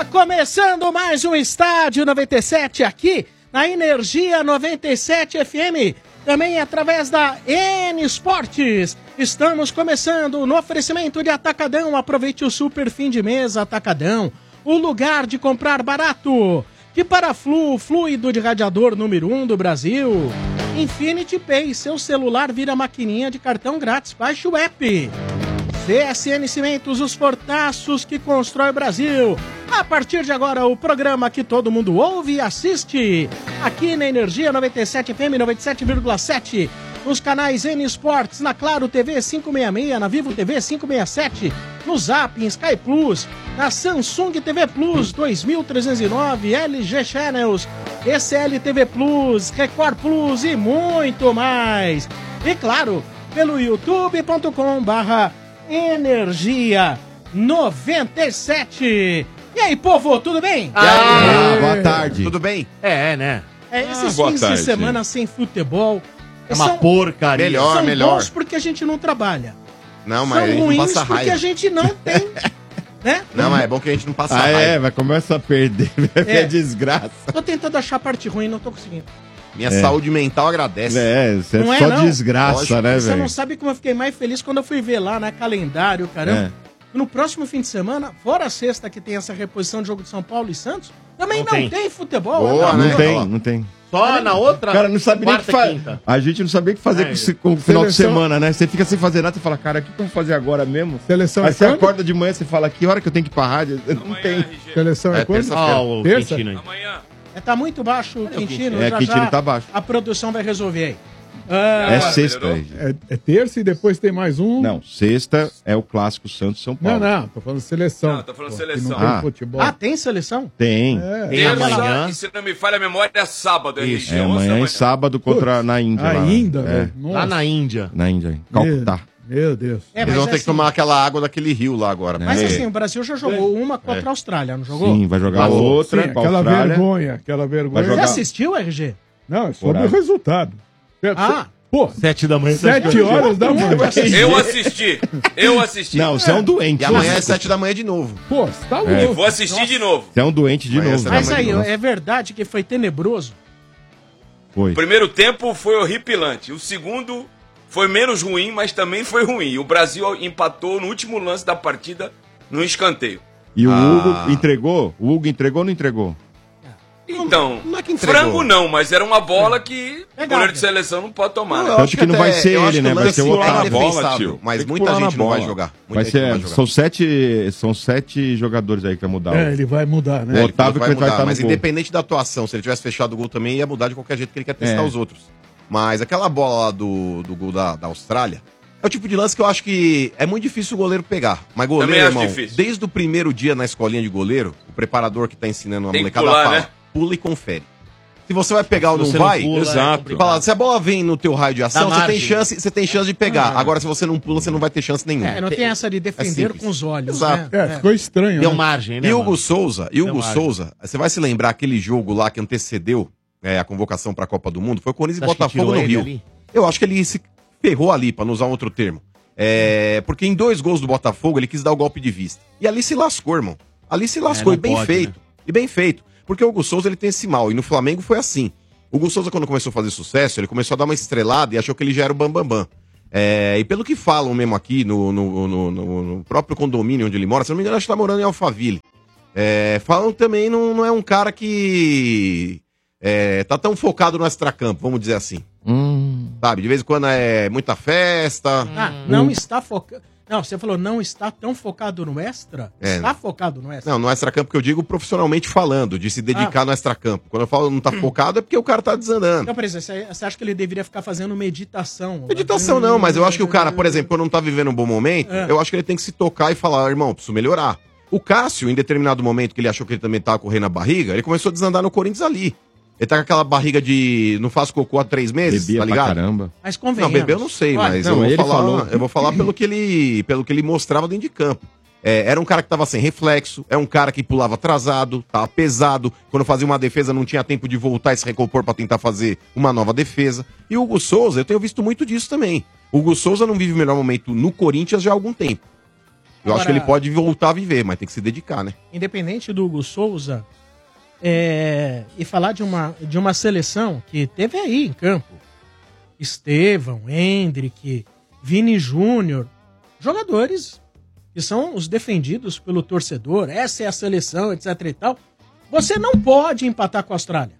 Começando mais um Estádio 97 aqui na Energia 97 FM, também através da N Esportes. Estamos começando no oferecimento de Atacadão. Aproveite o super fim de mês Atacadão, o lugar de comprar barato. De Paraflu, fluido de radiador número 1 do Brasil. Infinity Pay, seu celular vira maquininha de cartão grátis. Baixe o app. CSN Cimentos, os fortaços que constrói o Brasil. A partir de agora, o programa que todo mundo ouve e assiste. Aqui na Energia 97 FM 97,7. Nos canais N Esportes, na Claro TV 566, na Vivo TV 567. No Zap, em Sky Plus, na Samsung TV Plus 2309, LG Channels, ECL TV Plus, Record Plus e muito mais. E claro, pelo youtube.com/Energia 97. E aí, povo, tudo bem? Boa tarde. Tudo bem? Né? Esses fins de semana sem futebol é uma porcaria. São melhor. bons porque a gente não trabalha. Não, mas são a gente ruins não passa porque raiva. a gente não tem, né? Não, mas é bom que a gente não passa raiva. Vai começar a perder, vai ver a desgraça. Tô tentando achar a parte ruim, não tô conseguindo. Minha saúde mental agradece. Isso Não é é, só não? desgraça, Lógico. né, Você velho? não sabe como eu fiquei mais feliz quando eu fui ver lá, né, calendário, caramba. No próximo fim de semana, fora a sexta que tem essa reposição de jogo de São Paulo e Santos, também não tem futebol. Boa, né? né? Não tem. Só na outra? Cara, não sabe nem o que quarta, fazer. quinta. A gente não sabia o que fazer com o final de semana, né? Você fica sem fazer nada, você fala, cara, o que eu vou fazer agora mesmo? Seleção Aí é você quando? acorda de manhã, você fala, que hora que eu tenho que ir pra rádio? Não tem. Seleção é É quando? terça-feira. o Terça? Quintino aí. Tá muito baixo o Quintino. É, já Quintino tá baixo. A produção vai resolver aí. É sexta. aí. É terça e depois tem mais um. Não, sexta é o clássico Santos-São Paulo. Não, tô falando seleção. Não, tô falando Pô, seleção. que não tem Ah. futebol. Tem seleção? Tem. Tem amanhã. E se não me falha a memória, é sábado. Isso. É amanhã e sábado contra na Índia. lá. Ainda, É, velho. Lá Nossa. na Índia. na Índia. Em Calcutá. Meu Deus. Eles vão ter que tomar aquela água daquele rio lá agora. Mas É. assim, o Brasil já jogou uma contra a Austrália, não jogou? Sim, vai jogar outra Sim, com a aquela Austrália. vergonha, aquela vergonha. Você jogar- assistiu, RG? Não, é sobre o Horário. resultado. Pô, 7 da manhã. 7 horas da manhã. Eu assisti. Não, você é um doente. E amanhã é 7 da manhã de novo. Pô, você tá E louco. vou assistir de novo. Você é um doente de Amanhã novo. será Mas amanhã aí, de novo. é verdade que foi tenebroso? Foi. O primeiro tempo foi horripilante. O segundo foi menos ruim, mas também foi ruim. O Brasil empatou no último lance da partida no escanteio. E o Hugo entregou? O Hugo entregou ou não entregou? Então, Não é que entregou. frango não, mas era uma bola que o Legal. goleiro de seleção não pode tomar, né? Eu acho que não vai ser eu acho ele, que né? o Vai lance ser o é outro. indefensável, mas Tem que muita pular na gente não vai bola. jogar. Vai Muita gente não vai ser, jogar. são sete jogadores aí que vai mudar. É, ele vai mudar, né? O Otávio vai que vai mudar, estar no mas gol. independente da atuação, se ele tivesse fechado o gol também, ia mudar de qualquer jeito que ele quer testar É. os outros. Mas aquela bola lá do gol da Austrália é o tipo de lance que eu acho que é muito difícil o goleiro pegar. Mas Também goleiro, acho irmão, difícil. desde o primeiro dia na escolinha de goleiro, o preparador que tá ensinando a Tem que molecada pular, fala, né? pula e confere. Se você vai pegar ou não Você não vai, pula, é exato. complicado. fala, se a bola vem no teu raio de ação, Dá margem. você tem chance de pegar. Agora, se você não pula, você não vai ter chance nenhuma. Não tem essa de defender simples. com os olhos, Exato. né? Ficou estranho, Deu né? margem, né? E Hugo mano? Souza, você vai se lembrar aquele jogo lá que antecedeu a convocação para a Copa do Mundo? Foi o Corinthians e Você acha que Botafogo tirou no ele Rio. ali? Eu acho que ele se ferrou ali, para não usar um outro termo. Porque em 2 gols do Botafogo ele quis dar o golpe de vista. E ali se lascou, irmão. Ali se lascou, não e bem pode, feito. né? E bem feito. Porque o Hugo Souza ele tem esse mal. E no Flamengo foi assim. O Hugo Souza, quando começou a fazer sucesso, ele começou a dar uma estrelada e achou que ele já era o bambambam. E pelo que falam mesmo aqui no próprio condomínio onde ele mora, se não me engano, acho que tá morando em Alphaville. Falam também não é um cara que tá tão focado no extracampo, vamos dizer assim. Sabe, de vez em quando é muita festa. Não está focado. Não, você falou não está tão focado no extra? Está focado no extra. Não, no extracampo que eu digo profissionalmente falando, de se dedicar no extracampo. Quando eu falo não tá focado é porque o cara tá desandando. Então, por exemplo, você acha que ele deveria ficar fazendo meditação? Meditação não, mas eu acho que o cara, por exemplo, quando não tá vivendo um bom momento, eu acho que ele tem que se tocar e falar, irmão, preciso melhorar. O Cássio, em determinado momento que ele achou que ele também tava correndo a barriga, ele começou a desandar no Corinthians ali. Ele tá com aquela barriga de não faz cocô há 3 meses, Bebia tá pra ligado? caramba. Mas Não, convenhamos. bebeu eu não sei, Olha, mas não, ele falou. eu vou falar pelo que ele mostrava dentro de campo. Era um cara que tava sem reflexo, é um cara que pulava atrasado, tava pesado, quando fazia uma defesa não tinha tempo de voltar e se recompor pra tentar fazer uma nova defesa. E o Hugo Souza, eu tenho visto muito disso também. O Hugo Souza não vive o melhor momento no Corinthians já há algum tempo. Eu acho que Agora- ele pode voltar a viver, mas tem que se dedicar, né? Independente do Hugo Souza, e falar de uma seleção que teve aí em campo. Estevão, Hendrick, Vini Júnior, jogadores que são os defendidos pelo torcedor, essa é a seleção, etc e tal. Você não pode empatar com a Austrália.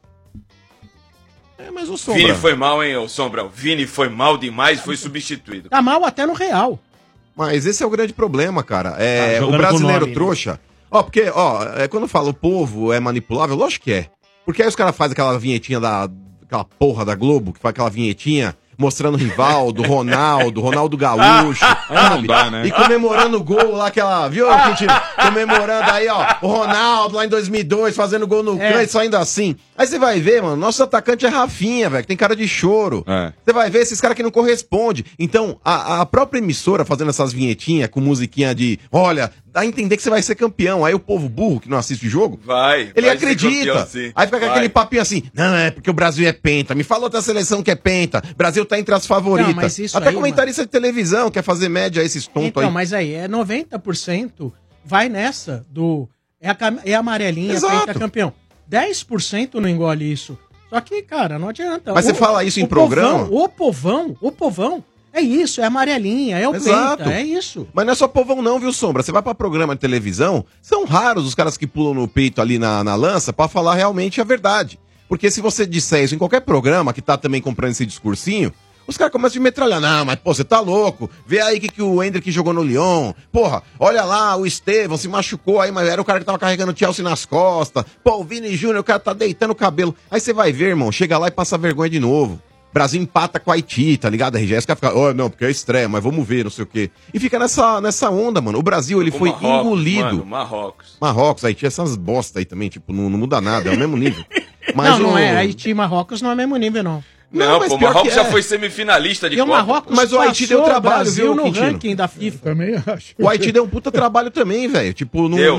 Mas o Vini foi mal, hein, ô Sombra? O Vini foi mal demais e foi substituído. Tá mal até no Real. Mas esse é o grande problema, cara. O jogando brasileiro com nome, né? trouxa. Porque, quando fala o povo é manipulável, lógico que é. Porque aí os caras fazem aquela vinhetinha aquela porra da Globo, que faz aquela vinhetinha mostrando o Rivaldo, Ronaldo Gaúcho, sabe? Não dá, né? E comemorando o gol lá, viu, Quintino? Comemorando aí, ó, o Ronaldo lá em 2002, fazendo gol no canto, saindo assim. Aí você vai ver, mano, nosso atacante é Rafinha, velho, que tem cara de choro. Você vai ver esses caras que não correspondem. Então, a própria emissora fazendo essas vinhetinhas com musiquinha de, olha, dá a entender que você vai ser campeão. Aí o povo burro que não assiste o jogo, ele vai acredita. ser campeão, sim. Aí fica com aquele papinho assim, não, é porque o Brasil é penta. Me fala outra seleção que é penta. Brasil tá entre as favoritas. Não, mas isso Até aí, comentarista de televisão quer fazer média esses tontos Então, aí. mas aí, 90% vai nessa é amarelinha, Exato. pentacampeão. 10% não engole isso. Só que, cara, não adianta. Mas você fala isso em programa? O povão, é isso, é amarelinha, é o Exato. penta, é isso. Mas não é só povão não, viu, Sombra? Você vai pra programa de televisão, são raros os caras que pulam no peito ali na lança pra falar realmente a verdade. Porque se você disser isso em qualquer programa que tá também comprando esse discursinho, os caras começam a metralhar. Não, mas pô, você tá louco. Vê aí que o Hendrick jogou no Lyon. Porra, olha lá, o Estevão se machucou aí, mas era o cara que tava carregando o Chelsea nas costas. Pô, o Vini Júnior, o cara tá deitando o cabelo. Aí você vai ver, irmão, chega lá e passa vergonha de novo. Brasil empata com a Haiti, tá ligado? A RGS fica, não, porque é estreia, mas vamos ver, não sei o quê. E fica nessa onda, mano. O Brasil, ele foi engolido. Mano, Marrocos, Haiti, essas bosta aí também, tipo, não muda nada, é o mesmo nível. Mas não é. Haiti e Marrocos não é o mesmo nível, não. Não, mas pô, o pior Marrocos que é. já foi semifinalista de E o Copa. Marrocos Mas o Haiti deu trabalho, Brasil viu, no Quintino? ranking da FIFA. Também acho. O Haiti deu um puta trabalho também, velho. Tipo, não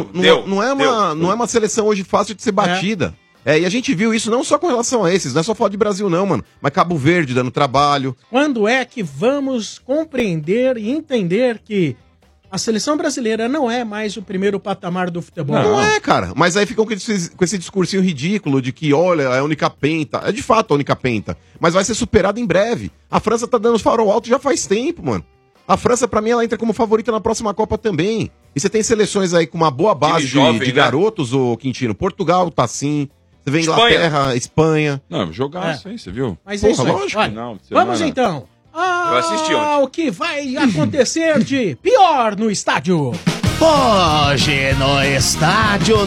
é uma seleção hoje fácil de ser batida. E a gente viu isso não só com relação a esses, não é só falar de Brasil não, mano. Mas Cabo Verde dando trabalho. Quando é que vamos compreender e entender que a seleção brasileira não é mais o primeiro patamar do futebol? Não é, cara. Mas aí ficam com esse discursinho ridículo de que, olha, é a única penta. É de fato a única penta. Mas vai ser superada em breve. A França tá dando farol alto já faz tempo, mano. A França, pra mim, ela entra como favorita na próxima Copa também. E você tem seleções aí com uma boa base jovem, de né? garotos, ô Quintino. Portugal tá assim. Você vê Espanha. Inglaterra, Espanha. Não, jogaço, hein, você viu? Mas é isso aí. lógico. Olha, Não, você vamos não é. então. Eu assisti ontem. O que vai acontecer de pior no estádio? Hoje no Estádio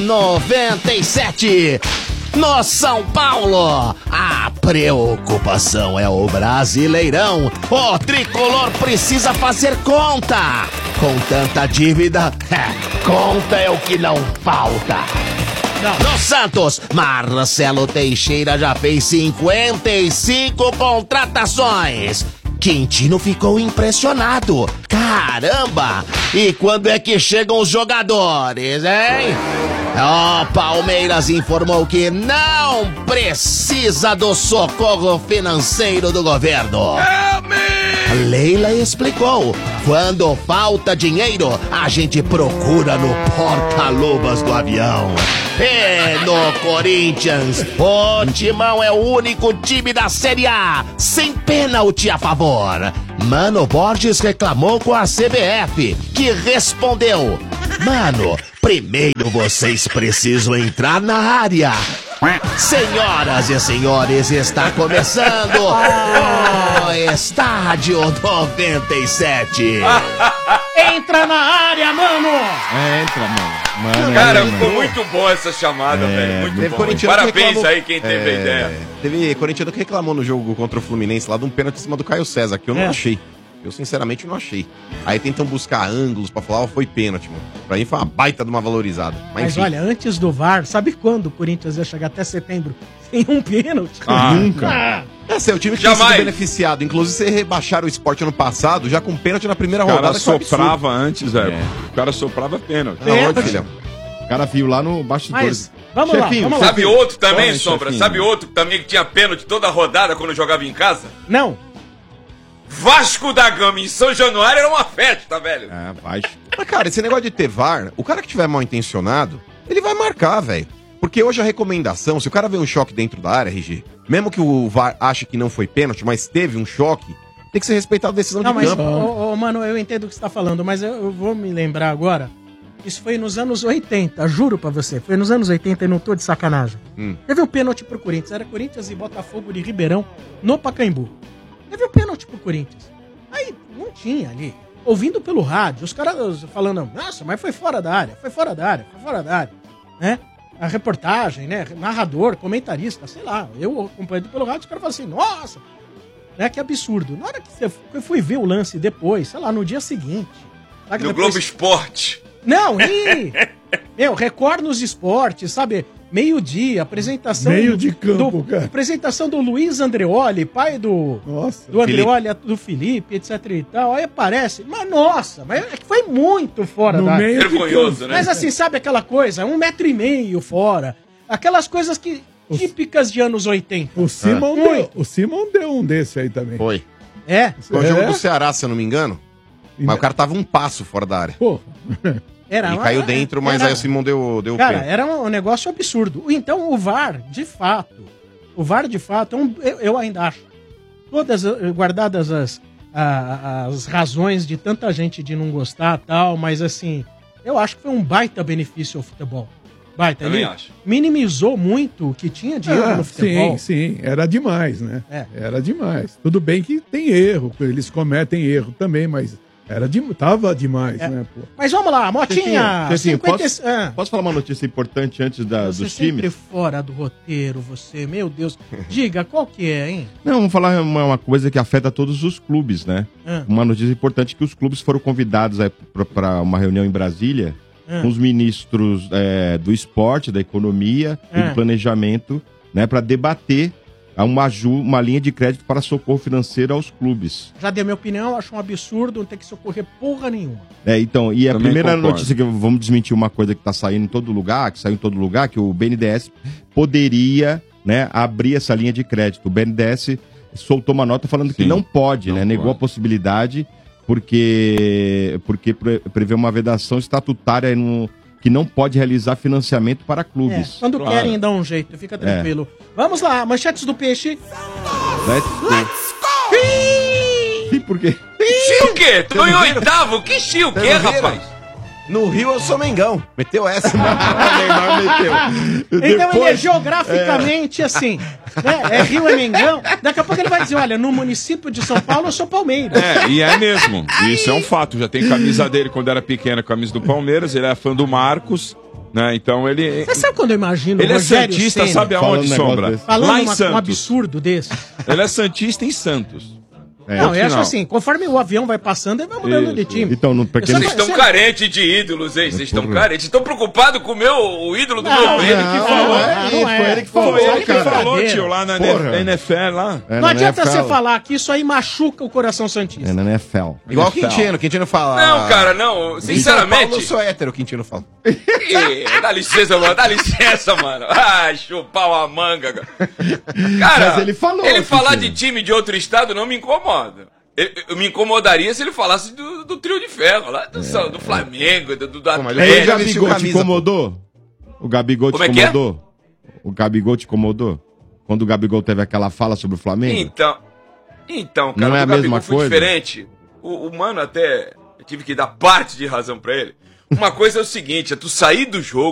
97, no São Paulo, a preocupação é o Brasileirão. O tricolor precisa fazer conta. Com tanta dívida, conta é o que não falta. No Santos, Marcelo Teixeira já fez 55 contratações. Quintino ficou impressionado. Caramba! E quando é que chegam os jogadores, hein? O Palmeiras informou que não precisa do socorro financeiro do governo. Leila explicou. Quando falta dinheiro, a gente procura no porta-luvas do avião. E no Corinthians, o Timão é o único time da Série A sem pênalti a favor. Mano Borges reclamou com a CBF, que respondeu: Mano, primeiro vocês precisam entrar na área. Senhoras e senhores, está começando o Estádio 97. Entra na área, mano! Entra, mano. Cara, ficou muito bom essa chamada, velho. Muito Teve bom. corintiano que Parabéns reclamou- aí quem teve a ideia. Teve corintiano que reclamou no jogo contra o Fluminense lá de um pênalti em cima do Caio César, que eu não achei. Eu, sinceramente, não achei. Aí tentam buscar ângulos pra falar, foi pênalti, mano. Pra mim foi uma baita de uma valorizada. Mas enfim. olha, antes do VAR, sabe quando o Corinthians ia chegar até setembro sem um pênalti? Nunca. Esse é o time que tem Jamais. sido beneficiado. Inclusive, você rebaixaram o Sport ano passado, já com pênalti na primeira O cara rodada. que foi um absurdo. soprava antes, velho. O cara soprava pênalti. Aonde, filhão? O cara viu lá no bastidores. Mas, vamos lá, Chefinho, vamos lá. Sabe outro também, Fala, Sombra? chefinho. Sabe outro também que tinha pênalti toda a rodada quando jogava em casa? Não, Vasco da Gama em São Januário era uma festa, velho. É, Vasco. Mas, cara, esse negócio de ter VAR, o cara que tiver mal intencionado, ele vai marcar, velho. Porque hoje a recomendação, se o cara vê um choque dentro da área, RG, mesmo que o VAR ache que não foi pênalti, mas teve um choque, tem que ser respeitado a decisão de campo. Mano, eu entendo o que você tá falando, mas eu vou me lembrar agora. Isso foi nos anos 80, juro pra você. Foi nos anos 80 e não tô de sacanagem. Teve um pênalti pro Corinthians. Era Corinthians e Botafogo de Ribeirão, no Pacaembu. Teve um pênalti pro Corinthians. Aí, não tinha ali. Ouvindo pelo rádio, os caras falando, nossa, mas foi fora da área, foi fora da área, foi fora da área. Né? A reportagem, né? Narrador, comentarista, sei lá. Eu acompanhando pelo rádio, os caras falam assim, nossa, né? Que absurdo. Na hora que eu fui ver o lance depois, sei lá, no dia seguinte. No depois... Globo Esporte. Não, Record nos esportes, sabe? Meio-dia, apresentação... Meio de campo, cara. Apresentação do Luiz Andreoli, pai do Andreoli, do Felipe, etc e tal. Aí aparece, mas nossa, mas é que foi muito fora no da... meio vergonhoso, né? Mas assim, sabe aquela coisa? 1,5 metro fora. Aquelas coisas que típicas de anos 80. O Simon deu um desse aí também. Foi. É? Foi o jogo do Ceará, se eu não me engano. Mas o cara tava um passo fora da área. Pô. Ele caiu dentro, mas aí o Simon deu cara, pé. era um negócio absurdo. Então, o VAR, de fato, eu ainda acho, todas guardadas as razões de tanta gente de não gostar e tal, mas assim, eu acho que foi um baita benefício ao futebol. Baita. Ele minimizou muito o que tinha de erro no futebol. Sim, era demais, né? Era demais. Tudo bem que tem erro, eles cometem erro também, mas tava demais, né, pô? Mas vamos lá, Motinha! Posso falar uma notícia importante antes dos sempre times? Fora do roteiro, você, meu Deus. Diga, qual que é, hein? Não, vamos falar uma coisa que afeta todos os clubes, né? Uma notícia importante que os clubes foram convidados para uma reunião em Brasília com os ministros do esporte, da economia e do planejamento, né, para debater uma linha de crédito para socorro financeiro aos clubes. Já dei minha opinião, acho um absurdo, não tem que socorrer porra nenhuma. Então, e a Também primeira concordo. notícia que vamos desmentir uma coisa que saiu em todo lugar, que o BNDES poderia, né, abrir essa linha de crédito. O BNDES soltou uma nota falando que não pode, né, negou a possibilidade porque prevê uma vedação estatutária que não pode realizar financiamento para clubes. Quando querem, dá um jeito, fica tranquilo. Vamos lá, manchetes do peixe. Let's go! Sim, por quê? Xi o quê? Tô em oitavo. Que xi o quê, rapaz? No Rio eu sou Mengão. Meteu essa. Então ele é geograficamente assim, né? É Rio, é Mengão. Daqui a pouco ele vai dizer, olha, no município de São Paulo eu sou Palmeiras. E é mesmo. Isso é um fato. Já tem camisa dele quando era pequeno, camisa do Palmeiras. Ele é fã do Marcos, né? Então ele... Você sabe quando eu imagino Ele é Rogério santista, Ceni sabe aonde, Sombra? falando Lá em um Santos. absurdo desse? Ele é santista em Santos. Não, eu acho assim, conforme o avião vai passando, ele vai mudando de time. Então, Vocês estão carentes de ídolos, hein? Vocês estão carentes. Estão preocupados com o ídolo do meu filho. Foi ele que falou, tio, lá na NFL, lá. Não adianta você falar que isso aí machuca o coração santista. É na NFL. Igual o Quintino fala. Não, cara, não. Sinceramente. Eu sou hétero, o Quintino fala. Dá licença, mano. Ah, chupar uma manga. Cara, mas ele falou. Ele falar de time de outro estado não me incomoda. Eu me incomodaria se ele falasse do trio de ferro, lá do Flamengo, do O Gabigol te incomodou? O Gabigol te incomodou? O Gabigol te incomodou? Quando o Gabigol teve aquela fala sobre o Flamengo? Então, cara, não é a mesma foi coisa? diferente. O mano até, eu tive que dar parte de razão pra ele. Uma coisa é o seguinte, é tu sair do jogo